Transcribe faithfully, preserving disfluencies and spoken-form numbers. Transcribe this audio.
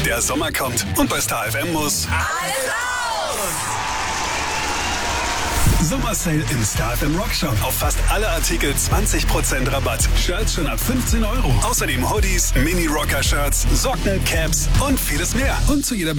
Der Sommer kommt und bei Star F M muss alles raus! Sommersale im Star F M Rockshop. Auf fast alle Artikel zwanzig Prozent Rabatt. Shirts schon ab fünfzehn Euro. Außerdem Hoodies, Mini-Rocker-Shirts, Socken, Caps und vieles mehr. Und zu jeder